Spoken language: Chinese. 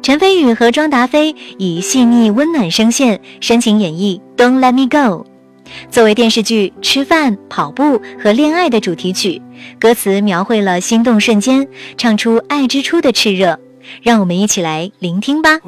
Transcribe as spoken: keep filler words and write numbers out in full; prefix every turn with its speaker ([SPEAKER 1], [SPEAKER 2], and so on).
[SPEAKER 1] 陈飞宇和庄达菲以细腻温暖声线深情演绎 Don't Let Me Go。 作为电视剧吃饭、跑步和恋爱的主题曲，歌词描绘了心动瞬间，唱出爱之初的炽热，让我们一起来聆听吧。